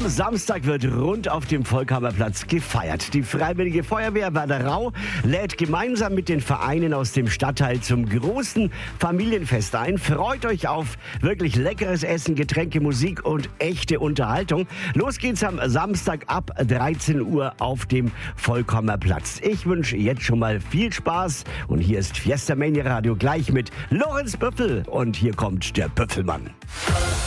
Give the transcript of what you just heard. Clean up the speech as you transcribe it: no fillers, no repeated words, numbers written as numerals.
Am Samstag wird rund auf dem Volkhammerplatz gefeiert. Die Freiwillige Feuerwehr Werderau lädt gemeinsam mit den Vereinen aus dem Stadtteil zum großen Familienfest ein. Freut euch auf wirklich leckeres Essen, Getränke, Musik und echte Unterhaltung. Los geht's am Samstag ab 13 Uhr auf dem Volkhammerplatz. Ich wünsche jetzt schon mal viel Spaß und hier ist Fiesta Mania Radio gleich mit Lorenz Büffel und hier kommt der Büffelmann.